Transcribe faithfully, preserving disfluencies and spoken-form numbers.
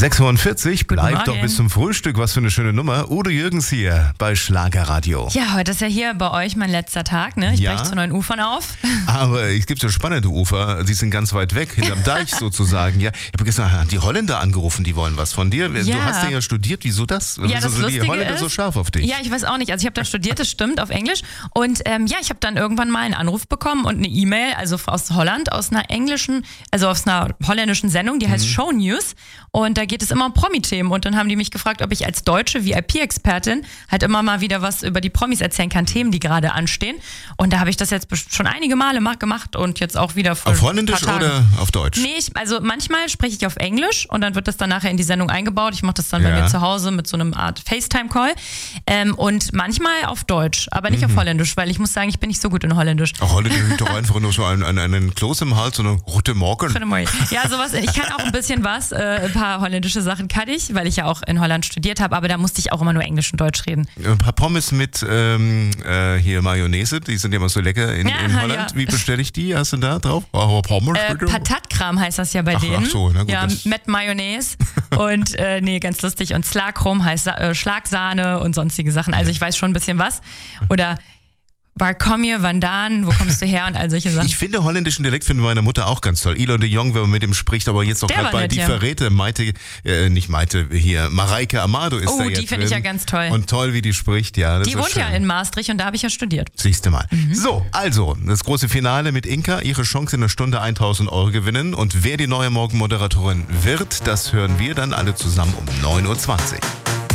sechs Uhr vierzig, bleibt Morgen. doch bis zum Frühstück. Was für eine schöne Nummer. Udo Jürgens hier bei Schlagerradio. Ja, heute ist ja hier bei euch mein letzter Tag, ne? Ich Ja. breche zu neuen Ufern auf. Aber es gibt so spannende Ufer, die sind ganz weit weg, hinterm Deich sozusagen. Ja, ich habe gestern die Holländer angerufen, die wollen was von dir. Du Ja. hast ja studiert, wieso das? Ja, Wieso das sind die Lustige Holländer ist, so scharf auf dich? Ja, ich weiß auch nicht. Also ich habe da studiert, das stimmt, auf Englisch. Und ähm, ja, ich habe dann irgendwann mal einen Anruf bekommen und eine E-Mail, also aus Holland, aus einer englischen, also aus einer holländischen Sendung, die heißt Mhm. Show News. Und da geht es immer um Promi-Themen. Und dann haben die mich gefragt, ob ich als deutsche V I P-Expertin halt immer mal wieder was über die Promis erzählen kann, Themen, die gerade anstehen. Und da habe ich das jetzt schon einige Male ma- gemacht und jetzt auch wieder vor Auf ein Holländisch paar Tagen. oder auf Deutsch? Nee, ich, also manchmal spreche ich auf Englisch und dann wird das dann nachher in die Sendung eingebaut. Ich mache das dann bei Ja. mir zu Hause mit so einem Art FaceTime-Call. Ähm, und manchmal auf Deutsch, aber nicht auf Holländisch, weil ich muss sagen, ich bin nicht so gut in Holländisch. Auch Holländisch ist doch einfach nur so ein, ein, einen Kloß im Hals, so eine rote Morgen. Ja, sowas. Ich kann auch ein bisschen was. Äh, ein paar holländische Sachen kann ich, weil ich ja auch in Holland studiert habe, aber da musste ich auch immer nur Englisch und Deutsch reden. Ein paar Pommes mit ähm, äh, hier Mayonnaise, die sind ja immer so lecker in, Ja, in Holland. ja. Wie bestelle ich die? Hast du da drauf? Oh, Pommes Äh, bitte? Patatkram heißt das ja bei Ach, denen. ach so, na gut, ja, das- mit Mayonnaise und äh, nee, ganz lustig. Und Slakrum heißt Sa- äh, Schlagsahne und sonstige Sachen. Also ich weiß schon ein bisschen was. Oder Waar kom je vandaan? Wo kommst du her? Und all solche Sachen. Ich finde holländischen Dialekt von meiner Mutter auch ganz toll. Elon de Jong, wenn man mit ihm spricht, aber jetzt auch Der gerade war bei nett, Die ja. Verräter, Maite, äh, nicht Maite, hier, Mareike Amado ist Oh, da die jetzt finde ich ja drin. ganz toll. Und toll, wie die spricht, ja. Das Die ist wohnt schön. ja in Maastricht und da habe ich ja studiert. Siehst du mal. Mhm. So, also, das große Finale mit Inka. Ihre Chance in einer Stunde tausend Euro gewinnen. Und wer die neue Morgenmoderatorin wird, das hören wir dann alle zusammen um neun Uhr zwanzig.